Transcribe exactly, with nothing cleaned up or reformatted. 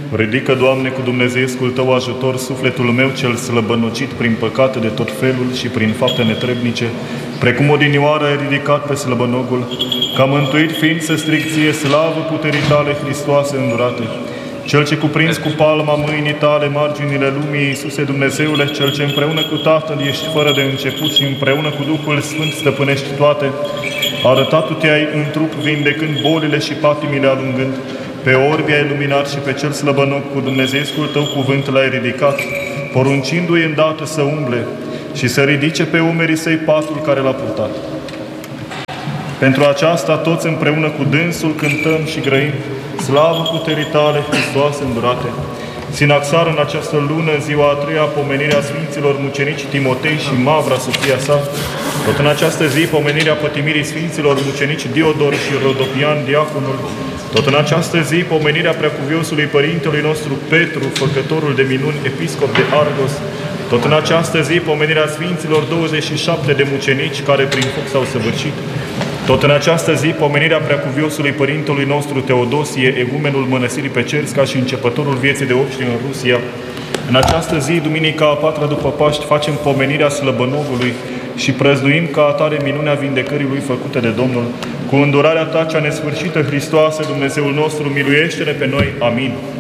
Ridică, Doamne, cu dumnezeescul Tău ajutor sufletul meu cel slăbănocit prin păcate de tot felul și prin fapte netrebnice, precum odinioară ai ridicat pe slăbănogul, ca mântuit fiind să strig ție slavă puterii Tale, Hristoase îndurate. Cel ce cuprins cu palma mâinii Tale marginile lumii, Iisuse Dumnezeule, Cel ce împreună cu Tatăl ești fără de început și împreună cu Duhul Sfânt stăpânești toate, arătat Tu te-ai în trup vindecând bolile și patimile alungând, pe orbi ai luminat și pe cel slăbănoc cu dumnezeescul Tău cuvânt l-ai ridicat, poruncindu-i îndată să umble și să ridice pe umerii săi patul care l-a purtat. Pentru aceasta toți împreună cu dânsul cântăm și grăim slavă puterii Tale, Hristoase îndurate. Sinaxar în această lună, ziua a treia, pomenirea Sfinților Mucenici Timotei și Mavra, soția sa. Tot în această zi, pomenirea pătimirii Sfinților Mucenici Diodor și Rodopian, diaconul. Tot în această zi, pomenirea Preacuviosului Părintelui nostru Petru, făcătorul de minuni, episcop de Argos. Tot în această zi, pomenirea Sfinților douăzeci și șapte de mucenici care prin foc s-au săvârșit. Tot în această zi, pomenirea Preacuviosului Părintelui nostru Teodosie, egumenul mănăstirii Pecerska și începătorul vieții de obști în Rusia. În această zi, duminica a patra după Paști, facem pomenirea slăbănogului și prăzduim ca atare minunea vindecării lui făcute de Domnul. Cu îndurarea Ta cea nesfârșită, Hristoase, Dumnezeul nostru, miluiește-ne pe noi. Amin.